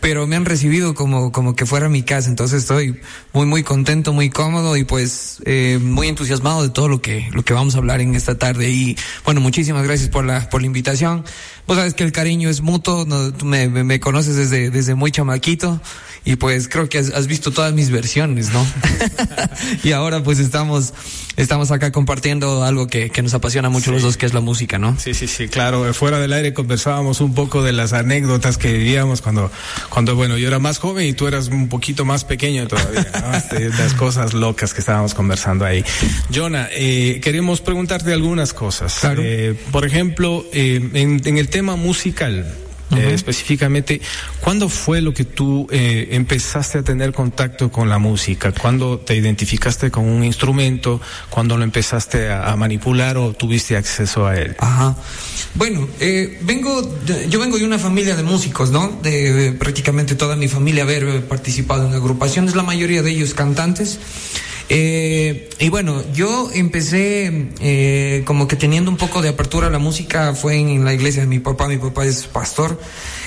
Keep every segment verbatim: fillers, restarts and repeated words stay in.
pero me han recibido como, como que fuera mi casa, entonces estoy muy, muy contento, muy cómodo y pues eh, muy entusiasmado de todo lo que, lo que vamos a hablar en esta tarde. Y bueno, muchísimas gracias por la, por la invitación. Vos sabes que el cariño es mutuo, no, tú me, me, me conoces desde, desde muy chamaquito y pues creo que has, has visto todas mis versiones, ¿no? Y ahora pues estamos, estamos acá compartiendo algo que, que nos apasiona mucho sí. los dos, que es la música, ¿no? Sí, sí, sí, claro. Fuera del aire conversábamos un poco de las anécdotas que vivíamos cuando, cuando bueno, yo era más joven y tú eras un poquito más pequeño todavía, ¿no? Las cosas locas que estábamos conversando ahí. Jonah, eh, queremos preguntarte algunas cosas. Claro. Eh, por ejemplo, eh, en, en el tema musical, Uh-huh. Eh, específicamente, ¿cuándo fue lo que tú eh, empezaste a tener contacto con la música? ¿Cuándo te identificaste con un instrumento? ¿Cuándo lo empezaste a, a manipular o tuviste acceso a él? Ajá. Bueno, eh, vengo, de, yo vengo de una familia de músicos, ¿no? De, de prácticamente toda mi familia haber participado en agrupaciones, la mayoría de ellos cantantes. Eh, y bueno, yo empecé eh, como que teniendo un poco de apertura a la música fue en, en la iglesia de mi papá. Mi papá es pastor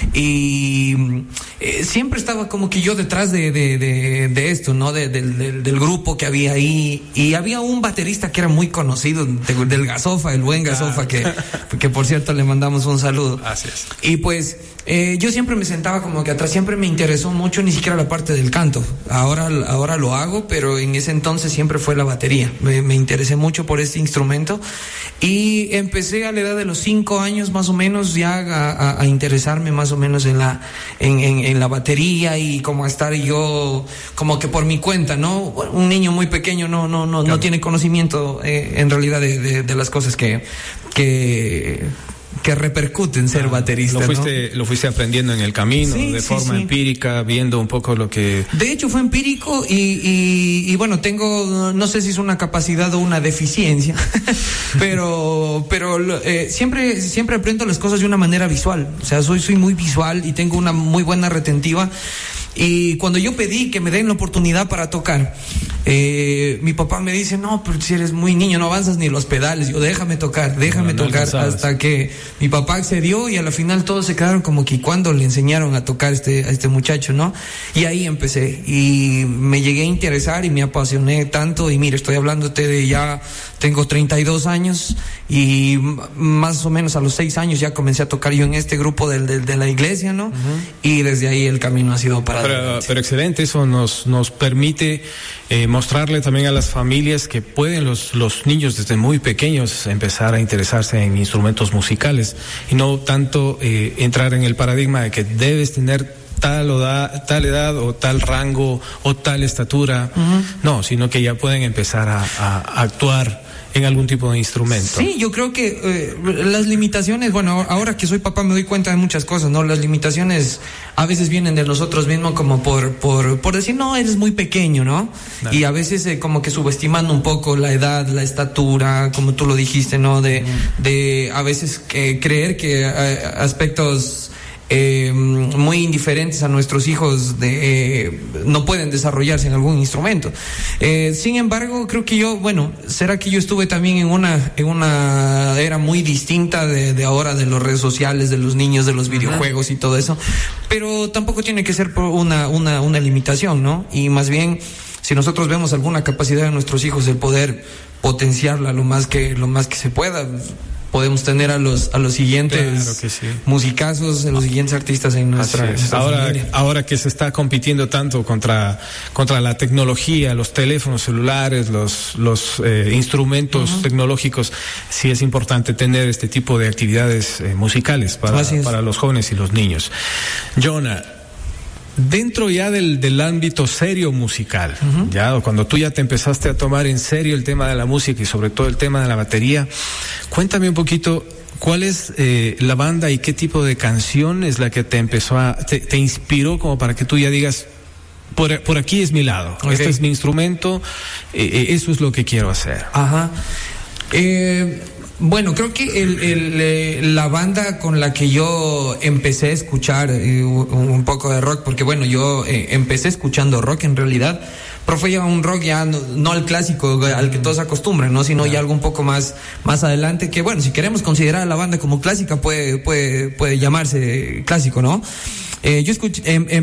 y eh, siempre estaba como que yo detrás de, de, de, de esto, ¿no? De, de, de, del grupo que había ahí, y había un baterista que era muy conocido, de, del Gasofa, el buen Gasofa, que, que por cierto le mandamos un saludo. Así es. Y pues Eh, yo siempre me sentaba como que atrás, siempre me interesó mucho, ni siquiera la parte del canto. Ahora, ahora lo hago, pero en ese entonces siempre fue la batería. Me, me interesé mucho por este instrumento y empecé a la edad de los cinco años más o menos ya a, a, a interesarme más o menos en la, en, en, en la batería y como a estar yo como que por mi cuenta, ¿no? Un niño muy pequeño no, no, no, no tiene conocimiento eh, en realidad de, de, de las cosas que, que que repercute en ser ah, baterista, lo fuiste, ¿no? Lo fuiste aprendiendo en el camino, sí, de sí, forma sí. empírica, viendo un poco lo que... De hecho fue empírico y, y, y bueno, tengo, no sé si es una capacidad o una deficiencia, pero pero eh, siempre siempre aprendo las cosas de una manera visual, o sea, soy, soy muy visual y tengo una muy buena retentiva. Y cuando yo pedí que me den la oportunidad para tocar, eh, mi papá me dice, no, pero si eres muy niño, no avanzas ni los pedales. Yo, déjame tocar, déjame no, no tocar, hasta que mi papá accedió y a la final todos se quedaron como que cuando le enseñaron a tocar este, a este muchacho, ¿no? Y ahí empecé y me llegué a interesar y me apasioné tanto. Y mira, estoy hablándote de ya, tengo treinta y dos años y más o menos a los seis años ya comencé a tocar yo en este grupo de, de, de la iglesia, ¿no? Uh-huh. Y desde ahí el camino ha sido para Pero, pero excelente, eso nos nos permite eh, mostrarle también a las familias que pueden los los niños desde muy pequeños empezar a interesarse en instrumentos musicales y no tanto eh, entrar en el paradigma de que debes tener tal o da, tal edad o tal rango o tal estatura, uh-huh. no, sino que ya pueden empezar a, a, a actuar en algún tipo de instrumento. Sí, yo creo que eh, las limitaciones, bueno, ahora que soy papá me doy cuenta de muchas cosas, ¿no? Las limitaciones a veces vienen de nosotros mismos como por por por decir, no, eres muy pequeño, ¿no? Claro. Y a veces eh, como que subestimando un poco la edad, la estatura, como tú lo dijiste, ¿no? De, mm. de a veces eh, creer que eh, aspectos Eh, muy indiferentes a nuestros hijos de, eh, no pueden desarrollarse en algún instrumento. Eh, sin embargo, creo que yo, bueno, será que yo estuve también en una en una era muy distinta de, de ahora, de las redes sociales, de los niños, de los videojuegos y todo eso, pero tampoco tiene que ser por una una una limitación, ¿no? Y más bien, si nosotros vemos alguna capacidad de nuestros hijos, el poder potenciarla lo más que lo más que se pueda, podemos tener a los a los siguientes claro que sí. musicazos, a los siguientes artistas en nuestra, nuestra ahora familia. Ahora que se está compitiendo tanto contra contra la tecnología, los teléfonos celulares, los los eh, instrumentos uh-huh. tecnológicos, sí es importante tener este tipo de actividades eh, musicales para para los jóvenes y los niños. Jonah, dentro ya del, del ámbito serio musical, uh-huh. ya cuando tú ya te empezaste a tomar en serio el tema de la música y sobre todo el tema de la batería, cuéntame un poquito cuál es eh, la banda y qué tipo de canción es la que te empezó a, te, te inspiró como para que tú ya digas, por, por aquí es mi lado, okay. este es mi instrumento, eh, eso es lo que quiero hacer. Ajá. Eh... Bueno, creo que el, el, eh, la banda con la que yo empecé a escuchar eh, un, un poco de rock, porque bueno, yo eh, empecé escuchando rock en realidad, pero fue ya un rock ya no, no al clásico al que todos acostumbran, ¿no? Sino ya algo un poco más más adelante, que bueno, si queremos considerar a la banda como clásica puede puede puede llamarse clásico, ¿no? Eh, yo escuché, em, em,